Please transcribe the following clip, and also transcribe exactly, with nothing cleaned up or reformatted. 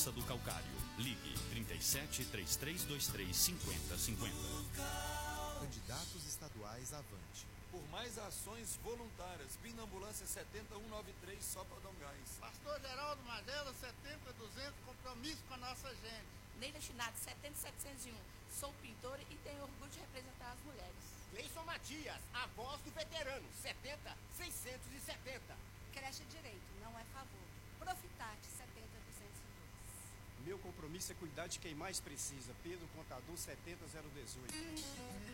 Praça do Calcário. Ligue trinta e sete, trinta e três, vinte e três, cinquenta, cinquenta. Candidatos estaduais avante. Por mais ações voluntárias, Pina Ambulância setenta, cento e noventa e três, só para dar um gás. Pastor Geraldo Magela, setenta, duzentos, compromisso com a nossa gente. Neila Chinado, setenta, setecentos e um. Sou pintora e tenho orgulho de representar as mulheres. Gleison Matias, a voz do veterano, setenta, seiscentos e setenta. Creche Direito, não é favor. Profitate, setenta, duzentos e dois. Meu compromisso é cuidar de quem mais precisa. Pedro Contador, setenta, zero dezoito.